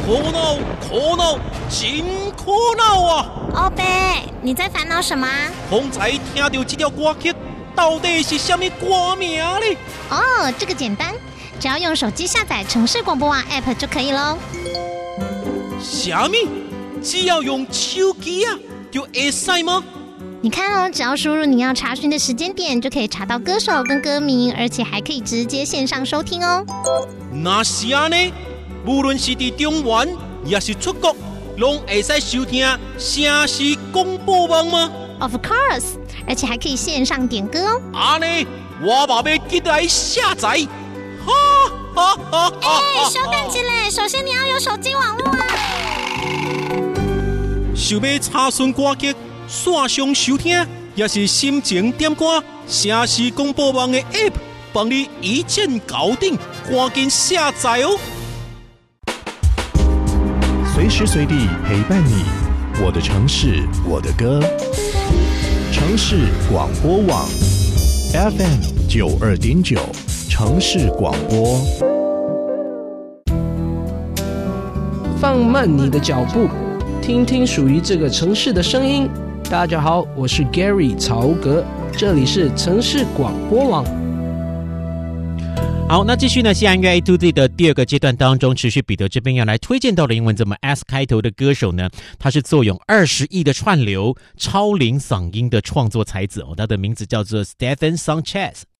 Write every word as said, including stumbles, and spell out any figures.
苦恼，苦恼，真苦恼啊！ 欧贝，你在烦恼什么？ 方才听到这条歌曲，到底是什么歌名呢？ 哦，这个简单，只要用手机下载城市广播网 App 就可以咯。 什么？只要用手机啊，就会使吗？ 你看哦，只要输入你要查询的时间点，就可以查到歌手跟歌名，而且还可以直接线上收听哦。 那是啊呢，无论是在中原也是出国，拢会使收听城市广播网吗 ？Of course， 而且还可以线上点歌哦。 啊呢，我嘛要记来下载。哈哈哈！ 哎，小等一下，首先你要有手机网络啊。 想要查询歌曲，线上收听，也是心情点歌，城市广播网的 App 帮你一键搞定，赶紧下载哦！ 随时随地陪伴你，我的城市，我的歌。城市广播网 F M 九二点九，城市广播。 放慢你的脚步，听听属于这个城市的声音。大家好，我是 Gary 曹格，这里是城市广播网。 好，那继续呢，西洋乐 A to Z 的第二个阶段当中，持续彼得这边要来推荐到的英文字母 S 开头的歌手呢，他是坐拥二十亿的串流超龄嗓音的创作才子哦，他的名字叫做 Stephen Sanchez。